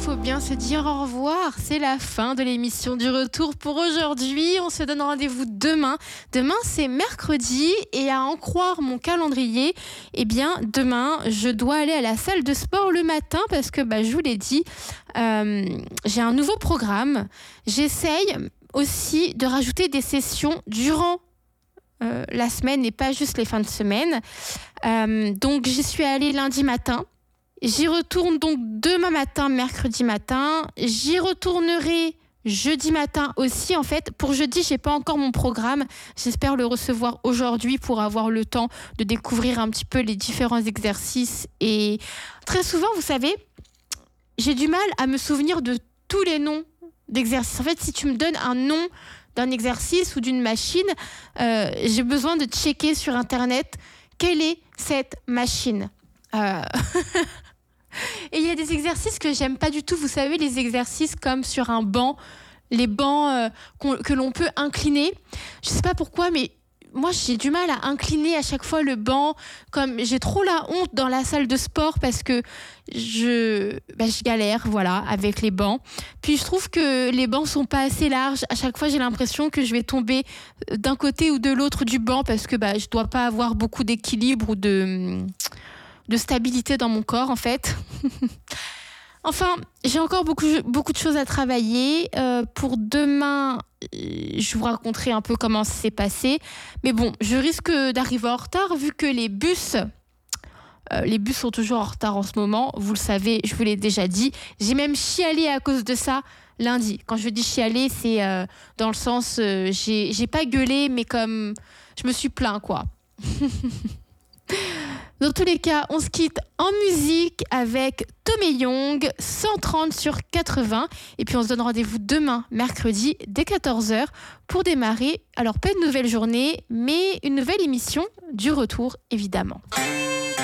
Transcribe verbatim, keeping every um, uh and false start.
faut bien se dire au revoir. C'est la fin de l'émission du retour pour aujourd'hui. On se donne rendez-vous demain. Demain, c'est mercredi et à en croire mon calendrier, eh bien, demain, je dois aller à la salle de sport le matin parce que, bah, je vous l'ai dit, euh, j'ai un nouveau programme. J'essaye aussi de rajouter des sessions durant euh, la semaine et pas juste les fins de semaine. Euh, donc, j'y suis allée lundi matin. J'y retourne donc demain matin, mercredi matin. J'y retournerai jeudi matin aussi. En fait, pour jeudi, j'ai pas encore mon programme. J'espère le recevoir aujourd'hui pour avoir le temps de découvrir un petit peu les différents exercices. Et très souvent, vous savez, j'ai du mal à me souvenir de tous les noms d'exercices. En fait, si tu me donnes un nom d'un exercice ou d'une machine, euh, j'ai besoin de checker sur Internet quelle est cette machine. Euh... Et il y a des exercices que j'aime pas du tout. Vous savez, les exercices comme sur un banc, les bancs euh, qu'on, que l'on peut incliner. Je sais pas pourquoi, mais moi, j'ai du mal à incliner à chaque fois le banc. Comme j'ai trop la honte dans la salle de sport parce que je, bah, je galère, voilà, avec les bancs. Puis je trouve que les bancs sont pas assez larges. À chaque fois, j'ai l'impression que je vais tomber d'un côté ou de l'autre du banc parce que bah, je dois pas avoir beaucoup d'équilibre ou de... de stabilité dans mon corps, en fait. Enfin, j'ai encore beaucoup, beaucoup de choses à travailler. Euh, pour demain, je vous raconterai un peu comment ça s'est passé. Mais bon, je risque d'arriver en retard vu que les bus... Euh, les bus sont toujours en retard en ce moment. Vous le savez, je vous l'ai déjà dit. J'ai même chialé à cause de ça lundi. Quand je dis chialer, c'est euh, dans le sens... Euh, j'ai, j'ai pas gueulé, mais comme... Je me suis plaint, quoi. Dans tous les cas, on se quitte en musique avec Tommy Young, cent trente sur quatre-vingts. Et puis on se donne rendez-vous demain, mercredi, dès quatorze heures, pour démarrer, alors pas une nouvelle journée, mais une nouvelle émission du retour, évidemment.